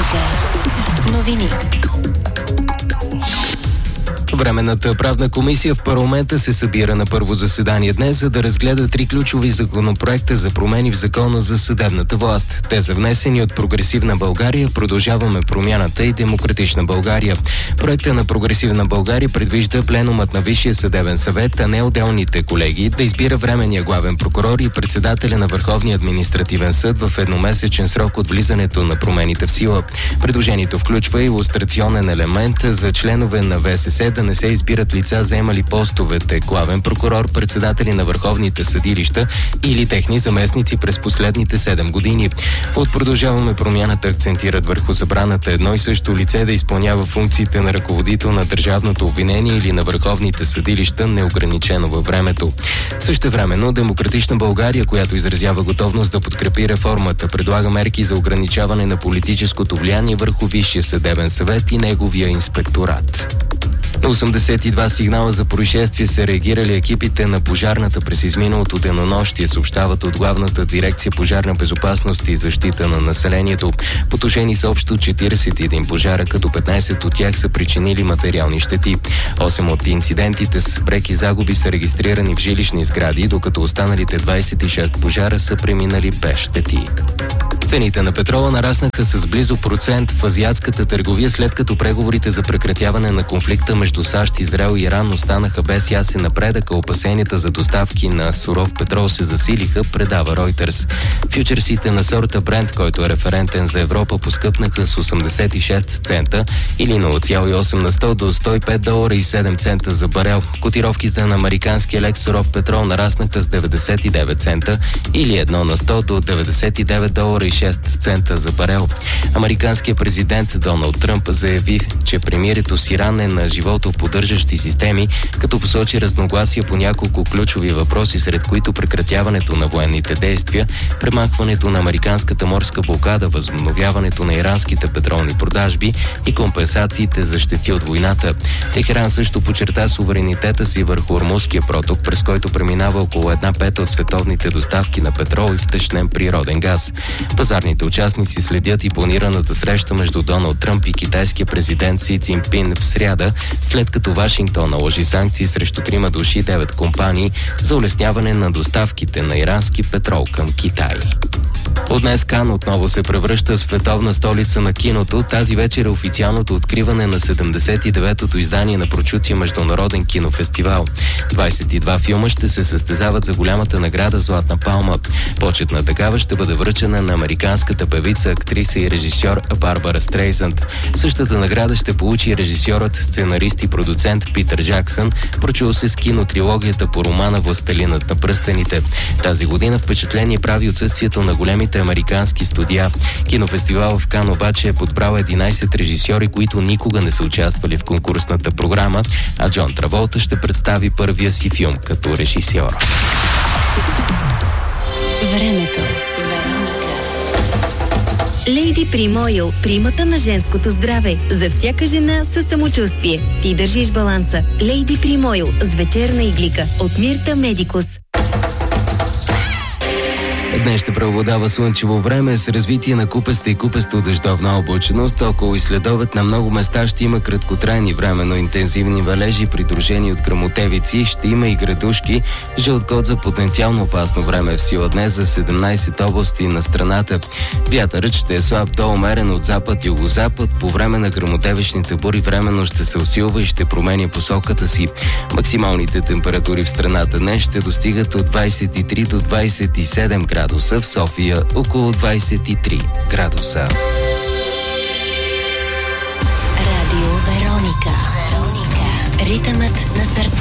Вероника. Новини. Временната правна комисия в парламента се събира на първо заседание днес, за да разгледа 3 ключови законопроекта за промени в Закона за съдебната власт. Те са внесени от Прогресивна България, Продължаваме промяната и Демократична България. Проекта на Прогресивна България предвижда пленумът на Висшия съдебен съвет, а не отделните колегии, да избира временния главен прокурор и председателя на Върховния административен съд в едномесечен срок от влизането на промените в сила. Предложението включва илустрационен елемент за членове на ВСС да не се избират лица, заемали постовете главен прокурор, председатели на върховните съдилища или техни заместници през последните 7 години. От Продължаваме промяната акцентират върху забраната едно и също лице да изпълнява функциите на ръководител на държавното обвинение или на върховните съдилища неограничено във времето. Същевременно Демократична България, която изразява готовност да подкрепи реформата, предлага мерки за ограничаване на политическото влияние върху Висшия съдебен съвет и неговия инспекторат. На 82 сигнала за происшествие са реагирали екипите на пожарната през изминалото денонощие, съобщават от Главната дирекция пожарна безопасност и защита на населението. Потушени са общо 41 пожара, като 15 от тях са причинили материални щети. 8 от инцидентите с преки загуби са регистрирани в жилищни сгради, докато останалите 26 пожара са преминали без щети. Цените на петрола нараснаха с близо 1% в азиатската търговия, след като преговорите за прекратяване на конфликта между САЩ, Израел и Иран останаха без ясен напредък, а опасенията за доставки на суров петрол се засилиха, предава Reuters. Фючерсите на сорта Brent, който е референтен за Европа, поскъпнаха с 86 цента или 0,8 на 100 до $105.07 за барел. Котировките на американския лек суров петрол нараснаха с 99 цента или 1 на 100 до $99.06 за барел. Американският президент Доналд Тръмп заяви, че премирието с Иран е на животоподдържащи системи, като посочи разногласия по няколко ключови въпроси, сред които прекратяването на военните действия, премахването на американската морска блокада, възобновяването на иранските петролни продажби и компенсациите за щети от войната. Техеран също подчерта суверенитета си върху Ормузския проток, през който преминава около 1/5 от световните доставки на петрол и втечнен природен газ. Пазарните участници следят и планираната среща между Доналд Тръмп и китайския президент Си Цзинпин в сряда, след като Вашингтон наложи санкции срещу 3 души и 9 компании за улесняване на доставките на ирански петрол към Китай. От днес Кан отново се превръща в световна столица на киното. Тази вечер е официалното откриване на 79-тото издание на прочутия международен кинофестивал. 22 филма ще се състезават за голямата награда Златна палма. Почетна такава ще бъде връчена на американската певица, актриса и режисьор Барбара Стрейзанд. Същата награда ще получи режисьорът, сценарист и продуцент Питър Джаксън, прочул се с кинотрилогията по романа Властелинът на пръстените. Тази година впечатление прави отсъствието на големите американски студия. Кинофестивал в Кан обаче е подбрал 11 режисьори, които никога не са участвали в конкурсната програма, а Джон Траволта ще представи първия си филм като режисьор. Времето. Lady Prim Oil, примата на женското здраве. За всяка жена със самочувствие. Ти държиш баланса. Lady Prim Oil с вечерна иглика от Мирта Медикус. Днес ще преобладава слънчево време с развитие на купеста и купесто-дъждовна облачност. Около и следобед на много места ще има краткотрайни временно интензивни валежи, придружени от гръмотевици. Ще има и градушки. Жълт код за потенциално опасно време в сила днес за 17 области на страната. Вятърът ще е слаб до умерен от запад-югозапад. По време на гръмотевичните бури временно ще се усилва и ще променя посоката си. Максималните температури в страната днес ще достигат от 23 до 27 градуса. В София около 23 градуса. Радио Вероника. Ритъмът на сърце.